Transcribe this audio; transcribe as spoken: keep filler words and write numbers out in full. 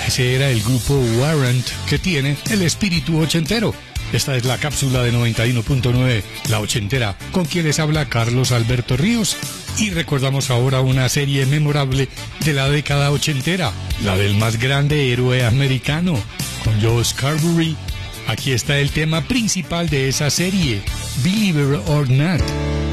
Ese era el grupo Warrant, que tiene el espíritu ochentero. Esta es la cápsula de noventa y uno punto nueve, la ochentera, con quienes habla Carlos Alberto Ríos. Y recordamos ahora una serie memorable de la década ochentera, la del más grande héroe americano, con Joe Scarborough. Aquí está el tema principal de esa serie, Believer or Not.